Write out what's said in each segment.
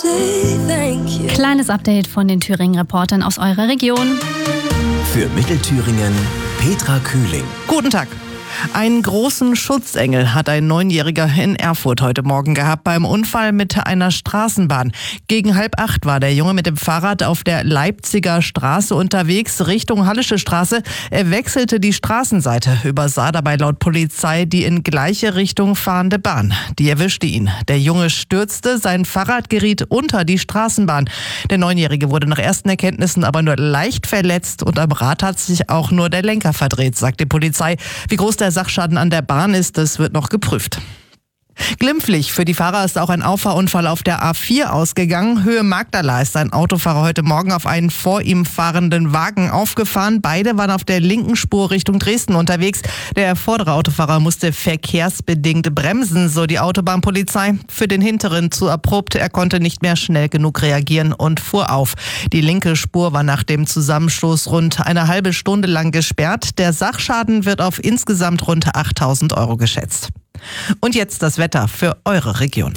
Kleines Update von den Thüringen-Reportern aus eurer Region. Für Mittelthüringen, Petra Kühling. Guten Tag. Einen großen Schutzengel hat ein 9-Jähriger in Erfurt heute Morgen gehabt beim Unfall mit einer Straßenbahn. Gegen 7:30 war der Junge mit dem Fahrrad auf der Leipziger Straße unterwegs Richtung Hallische Straße. Er wechselte die Straßenseite, übersah dabei laut Polizei die in gleiche Richtung fahrende Bahn. Die erwischte ihn. Der Junge stürzte, sein Fahrrad geriet unter die Straßenbahn. Der 9-Jährige wurde nach ersten Erkenntnissen aber nur leicht verletzt und am Rad hat sich auch nur der Lenker verdreht, sagt die Polizei. Wie groß der Sachschaden an der Bahn ist, das wird noch geprüft. Glimpflich für die Fahrer ist auch ein Auffahrunfall auf der A4 ausgegangen. Höhe Magdala ist ein Autofahrer heute Morgen auf einen vor ihm fahrenden Wagen aufgefahren. Beide waren auf der linken Spur Richtung Dresden unterwegs. Der vordere Autofahrer musste verkehrsbedingt bremsen, so die Autobahnpolizei. Für den hinteren zu abrupt. Er konnte nicht mehr schnell genug reagieren und fuhr auf. Die linke Spur war nach dem Zusammenstoß rund eine halbe Stunde lang gesperrt. Der Sachschaden wird auf insgesamt rund 8.000 € geschätzt. Und jetzt das Wetter für eure Region.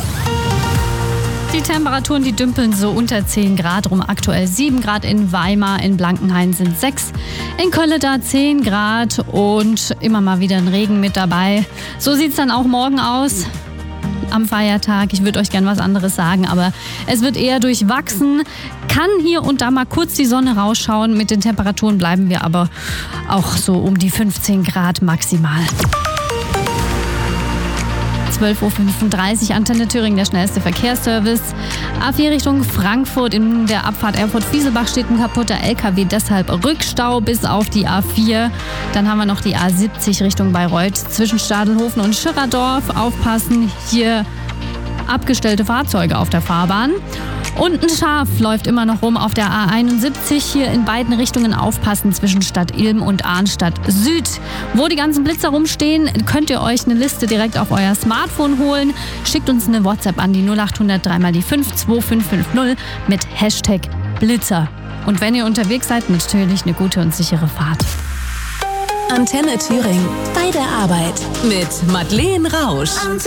Die Temperaturen, die dümpeln so unter 10 Grad rum. Aktuell 7 Grad in Weimar, in Blankenhain sind 6, in Kölle da 10 Grad und immer mal wieder ein Regen mit dabei. So sieht es dann auch morgen aus. Am Feiertag. Ich würde euch gern was anderes sagen, aber es wird eher durchwachsen. Kann hier und da mal kurz die Sonne rausschauen. Mit den Temperaturen bleiben wir aber auch so um die 15 Grad maximal. 12.35 Uhr, Antenne Thüringen, der schnellste Verkehrsservice. A4 Richtung Frankfurt, in der Abfahrt Erfurt-Fieselbach steht ein kaputter LKW, deshalb Rückstau bis auf die A4. Dann haben wir noch die A70 Richtung Bayreuth, zwischen Stadelhofen und Schirradorf. Aufpassen, hier abgestellte Fahrzeuge auf der Fahrbahn. Und ein Schaf läuft immer noch rum auf der A71. Hier in beiden Richtungen aufpassen zwischen Stadt Ilm und Arnstadt Süd. Wo die ganzen Blitzer rumstehen, könnt ihr euch eine Liste direkt auf euer Smartphone holen. Schickt uns eine WhatsApp an die 0800 3x5 2550 mit Hashtag Blitzer. Und wenn ihr unterwegs seid, natürlich eine gute und sichere Fahrt. Antenne Thüringen. Bei der Arbeit. Mit Madeleine Rausch.